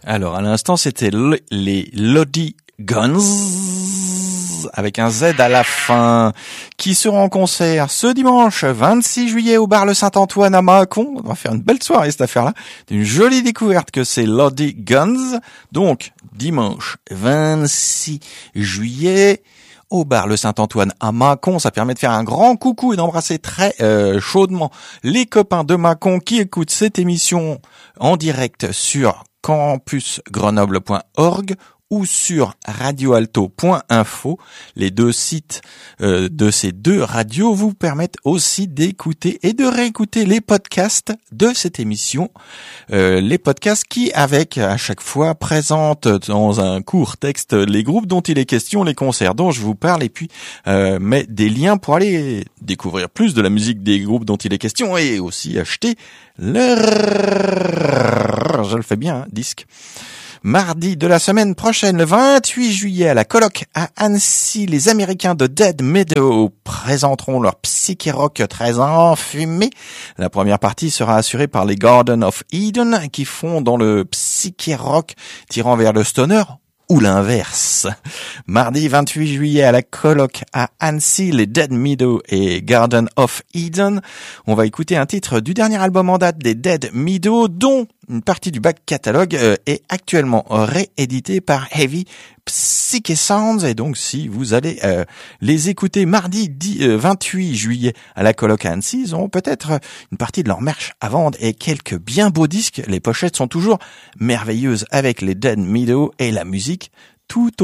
Alors, à l'instant, c'était les Lodi Guns, avec un Z à la fin, qui seront en concert ce dimanche 26 juillet au bar Le Saint-Antoine à Mâcon. On va faire une belle soirée, cette affaire-là. C'est une jolie découverte que c'est Lodi Guns. Donc, dimanche 26 juillet, au bar Le Saint-Antoine à Mâcon. Ça permet de faire un grand coucou et d'embrasser très chaudement les copains de Mâcon qui écoutent cette émission en direct sur campusgrenoble.org ou sur radioalto.info. Les deux sites de ces deux radios vous permettent aussi d'écouter et de réécouter les podcasts de cette émission. Les podcasts qui, avec à chaque fois, présentent dans un court texte les groupes dont il est question, les concerts dont je vous parle, et puis met des liens pour aller découvrir plus de la musique des groupes dont il est question et aussi acheter leur, je le fais bien, hein, disque. Mardi de la semaine prochaine, le 28 juillet, à la colloque à Annecy, les Américains de Dead Meadow présenteront leur psyché rock très enfumé. La première partie sera assurée par les Garden of Eden, qui font dans le psyché rock tirant vers le stoner, ou l'inverse. Mardi 28 juillet à la colloque à Annecy, les Dead Meadow et Garden of Eden. On va écouter un titre du dernier album en date des Dead Meadow, dont une partie du back catalogue est actuellement réédité par Heavy Psyche Sounds. Et donc, si vous allez les écouter mardi 28 juillet à la colloque à Annecy, ils auront peut-être une partie de leur merch à vendre et quelques bien beaux disques. Les pochettes sont toujours merveilleuses avec les Dead Meadow et la musique tout